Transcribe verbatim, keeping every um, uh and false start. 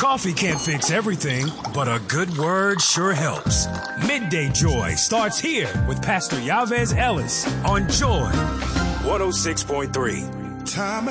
Coffee can't fix everything, but a good word sure helps. Midday Joy starts here with Pastor Yavez Ellis on Joy one oh six point three. Time